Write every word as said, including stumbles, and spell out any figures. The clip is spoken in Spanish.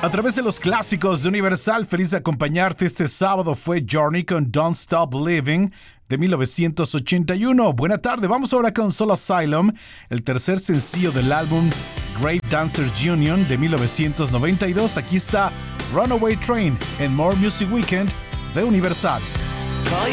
A través de los clásicos de Universal, feliz de acompañarte este sábado fue Journey con Don't Stop Believing de mil novecientos ochenta y uno. Buena tarde, vamos ahora con Soul Asylum, el tercer sencillo del álbum Great Dancers Union de mil novecientos noventa y dos. Aquí está Runaway Train en More Music Weekend de Universal. Call